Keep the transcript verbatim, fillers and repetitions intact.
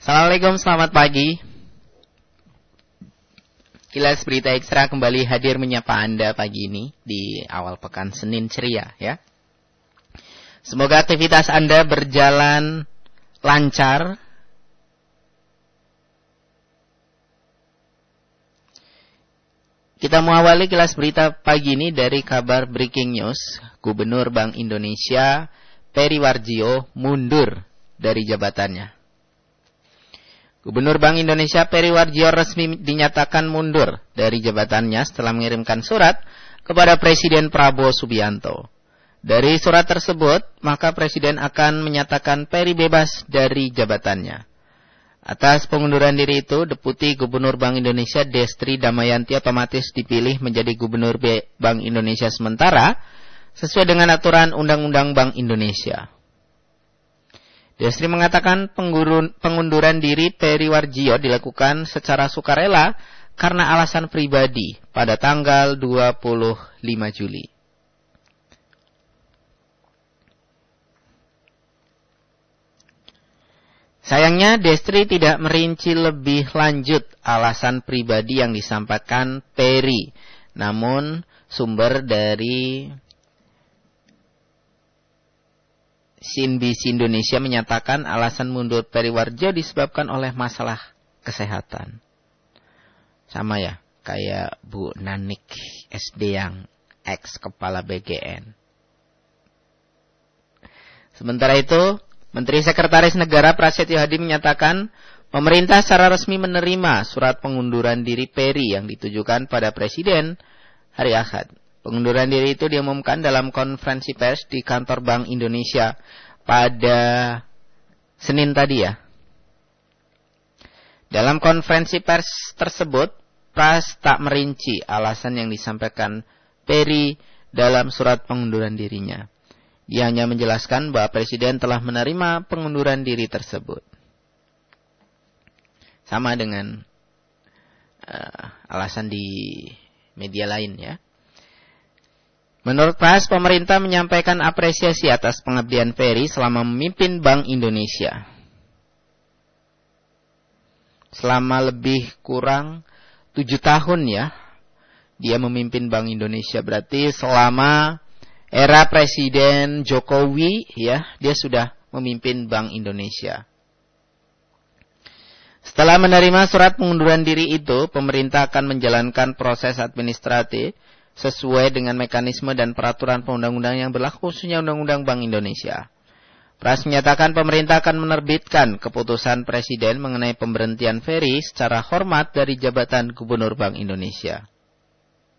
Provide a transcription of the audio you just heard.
Assalamualaikum, selamat pagi. Kilas Berita Ekstra kembali hadir menyapa Anda pagi ini di awal pekan Senin ceria ya. Semoga aktivitas Anda berjalan lancar. Kita mengawali kilas berita pagi ini dari kabar breaking news. Gubernur Bank Indonesia Peri Warjio mundur dari jabatannya. Gubernur Bank Indonesia Peri Warjio resmi dinyatakan mundur dari jabatannya setelah mengirimkan surat kepada Presiden Prabowo Subianto. Dari surat tersebut, maka Presiden akan menyatakan Peri bebas dari jabatannya. Atas pengunduran diri itu, Deputi Gubernur Bank Indonesia Destri Damayanti otomatis dipilih menjadi Gubernur Bank Indonesia sementara sesuai dengan aturan Undang-Undang Bank Indonesia. Destri mengatakan pengunduran diri Peri Warjio dilakukan secara sukarela karena alasan pribadi pada tanggal dua puluh lima Juli. Sayangnya Destri tidak merinci lebih lanjut alasan pribadi yang disampaikan Peri. Namun sumber dari C N B C Indonesia menyatakan alasan mundur Peri Warjio disebabkan oleh masalah kesehatan. Sama ya, kayak Bu Nanik S D yang ex kepala B G N. Sementara itu, Menteri Sekretaris Negara Prasetyo Hadi menyatakan pemerintah secara resmi menerima surat pengunduran diri Peri yang ditujukan pada Presiden hari Ahad. Pengunduran diri itu diumumkan dalam konferensi pers di kantor Bank Indonesia pada Senin tadi ya. Dalam konferensi pers tersebut, Pras tak merinci alasan yang disampaikan Peri dalam surat pengunduran dirinya. Dia hanya menjelaskan bahwa Presiden telah menerima pengunduran diri tersebut. Sama dengan uh, alasan di media lain ya. Menurut Pras, pemerintah menyampaikan apresiasi atas pengabdian Peri selama memimpin Bank Indonesia. Selama lebih kurang tujuh tahun ya, dia memimpin Bank Indonesia. Berarti selama era Presiden Jokowi ya, dia sudah memimpin Bank Indonesia. Setelah menerima surat pengunduran diri itu, pemerintah akan menjalankan proses administratif sesuai dengan mekanisme dan peraturan perundang-undangan yang berlaku, khususnya Undang-Undang Bank Indonesia. Pras menyatakan pemerintah akan menerbitkan keputusan Presiden mengenai pemberhentian Peri secara hormat dari jabatan Gubernur Bank Indonesia.